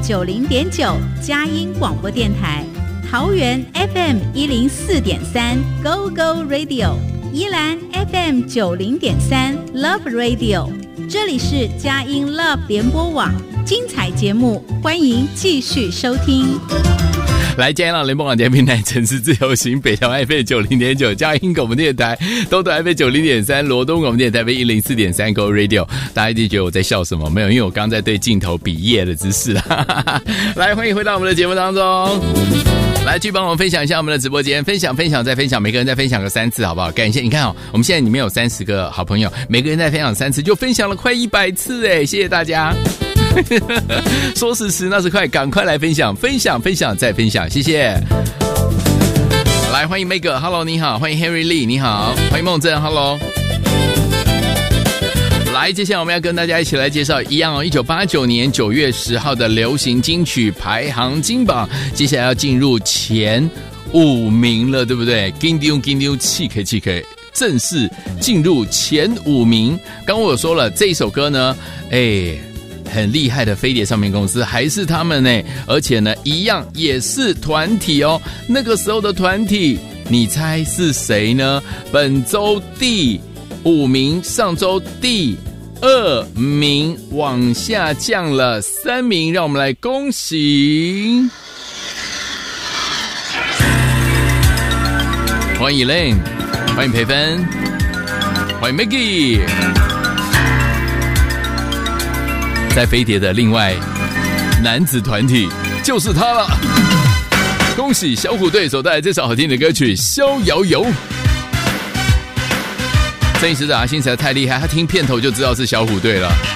90.9佳音广播电台，桃园 FM 104.3 Go Go Radio， 宜兰 FM 90.3 Love Radio， 这里是佳音 Love 联播网，精彩节目欢迎继续收听。 来，佳音联播网平台城市自由行，北投 FM 90.9佳音广播电台，东投 FM 90.3罗东广播电台 FM 104.3 Go Radio。大家一定觉得我在笑什么？没有，因为我刚在对镜头比耶的姿势。来，欢迎回到我们的节目当中。来，去帮我们分享一下我们的直播间，分享再分享，每个人再分享个3次，好不好？感谢你看我们现在里面有30个好朋友，每个人再分享3次，就分享了快100次哎，谢谢大家。说时迟那时快，赶快来分享再分享，谢谢。来，欢迎 Meg Hello 你好，欢迎 Henry Lee 你好，欢迎梦正 Hello。来，接下来我们要跟大家一起来介绍一样1989年9月10号的流行金曲排行金榜，接下来要进入前5名了，对不对？金丢气 K， 正式进入前5名。刚刚我有说了，这一首歌呢，很厉害的飞碟唱片公司还是他们呢，而且呢一样也是团体哦。那个时候的团体，你猜是谁呢？本周第5名，上周第2名，往下降了3名，让我们来恭喜！欢迎 Elaine， 欢迎培芬，欢迎 Maggie。在飞碟的另外男子团体就是他了，恭喜小虎队所带来这首好听的歌曲《逍遥游》。摄影师长他心实在太厉害，他听片头就知道是小虎队了。